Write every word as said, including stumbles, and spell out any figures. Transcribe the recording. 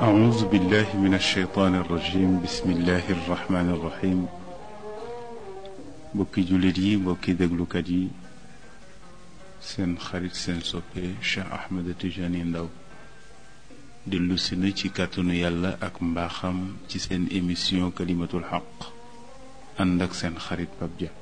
أعوذ بالله من الشيطان الرجيم بسم الله الرحمن الرحيم بوكي جوليدي بوكي دغلوكادي سن خريط سن سوبي شيخ أحمد تيجاني ndaw dellu si na ci kàttanu yàlla ak mbaaxam ci seen émission kalimatul xaq ànd ak seen xarit Pape Dia